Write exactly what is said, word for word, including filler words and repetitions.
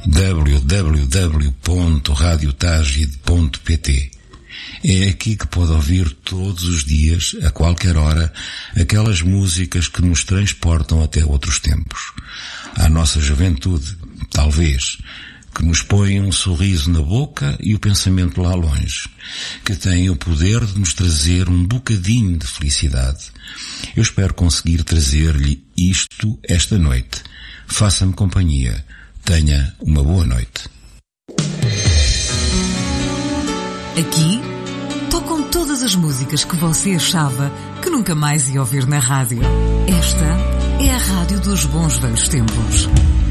w w w ponto radio tagid ponto p t. É aqui que pode ouvir todos os dias, a qualquer hora, aquelas músicas que nos transportam até outros tempos. À nossa juventude, talvez, que nos põem um sorriso na boca e o pensamento lá longe, que têm o poder de nos trazer um bocadinho de felicidade. Eu espero conseguir trazer-lhe isto esta noite. Faça-me companhia. Tenha uma boa noite. Aqui tocam todas as músicas que você achava que nunca mais ia ouvir na rádio. Esta é a rádio dos bons velhos tempos.